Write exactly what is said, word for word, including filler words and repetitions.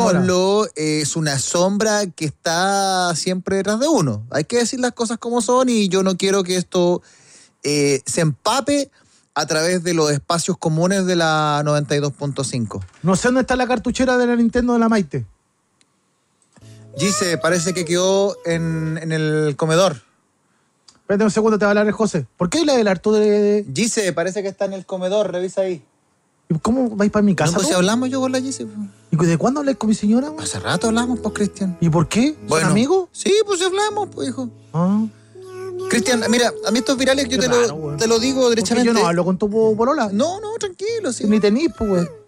digámoslo, es una sombra que está siempre detrás de uno. Hay que decir las cosas como son y yo no quiero que esto eh, se empape a través de los espacios comunes de la noventa y dos punto cinco. No sé dónde está la cartuchera de la Nintendo de la Maite. Gise, parece que quedó en, en el comedor. Espérate un segundo, te va a hablar el José. ¿Por qué le del harto de...? Gise, parece que está en el comedor, revisa ahí. ¿Cómo vais para mi casa? No, pues ¿no? si hablamos yo con la Gise. ¿Y de cuándo hablé con mi señora? Hace rato hablamos, pues, Cristian. ¿Y por qué? ¿Son Bueno, amigos? Sí, pues hablamos, pues, hijo. Ah. Cristian, mira, a mí estos virales yo Qué te, raro, lo, güey. te lo digo derechamente. Yo no hablo con tu polola. No, no, tranquilo, sí. Ni tenís, pues, güey.